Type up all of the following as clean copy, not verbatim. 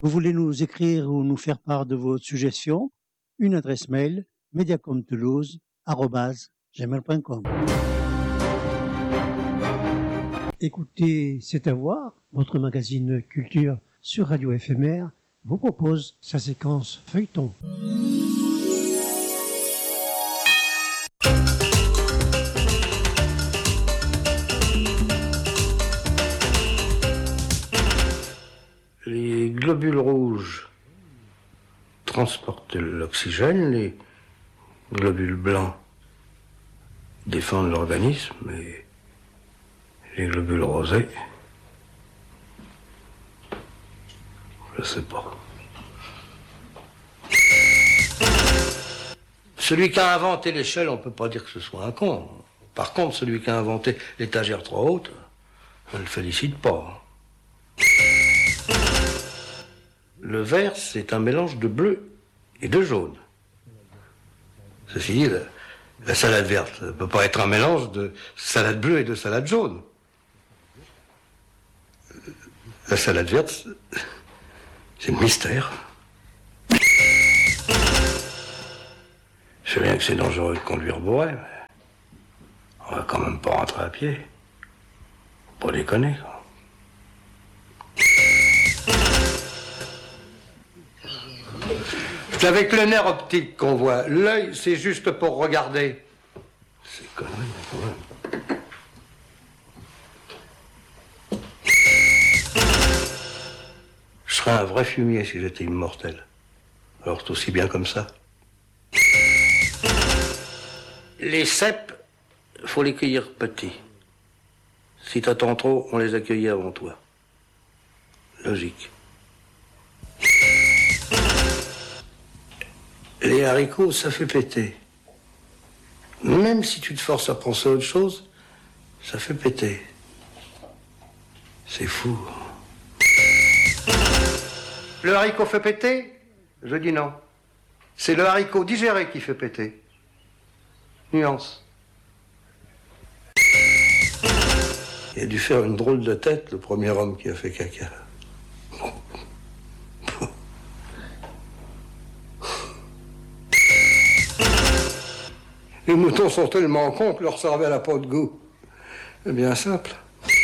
Vous voulez nous écrire ou nous faire part de vos suggestions? Une adresse mail mediacomtoulouse@gmail.com. Écoutez, c'est à voir. Votre magazine Culture sur Radio FMR vous propose sa séquence feuilleton. Les globules rouges transportent l'oxygène, les globules blancs défendent l'organisme et les globules rosés, je sais pas. Celui qui a inventé l'échelle, on peut pas dire que ce soit un con. Par contre, celui qui a inventé l'étagère trop haute, je ne le félicite pas. Le vert, c'est un mélange de bleu et de jaune. Ceci dit, la salade verte ne peut pas être un mélange de salade bleue et de salade jaune. La salade verte, c'est le mystère. Je sais bien que c'est dangereux de conduire bourré, mais on va quand même pas rentrer à pied. Pas déconner, quoi. C'est avec le nerf optique qu'on voit. L'œil, c'est juste pour regarder. C'est connerie, quand même. Je serais un vrai fumier si j'étais immortel. Alors c'est aussi bien comme ça. Les cèpes, faut les cueillir petits. Si t'attends trop, on les a cueillis avant toi. Logique. Les haricots, ça fait péter. Même si tu te forces à penser à autre chose, ça fait péter. C'est fou. Le haricot fait péter? Je dis non. C'est le haricot digéré qui fait péter. Nuance. Il a dû faire une drôle de tête, le premier homme qui a fait caca. Les moutons sont tellement cons que leur cervelle n'a pas de goût. C'est bien simple.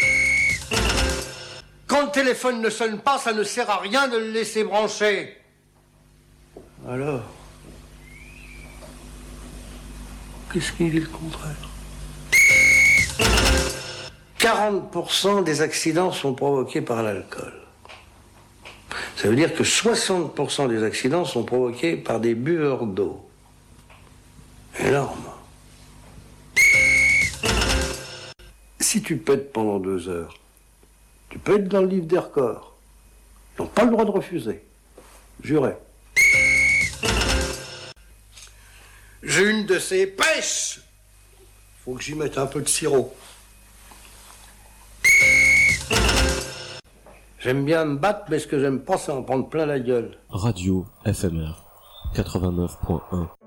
Quand le téléphone ne sonne pas, ça ne sert à rien de le laisser brancher. Alors, qu'est-ce qu'il dit le contraire? 40% des accidents sont provoqués par l'alcool. Ça veut dire que 60% des accidents sont provoqués par des buveurs d'eau. Énorme. Si tu pètes pendant 2 heures, tu peux être dans le livre des records. Ils n'ont pas le droit de refuser. Juré. J'ai une de ces pêches. Faut que j'y mette un peu de sirop. J'aime bien me battre, mais ce que j'aime pas, c'est en prendre plein la gueule. Radio FMR 89.1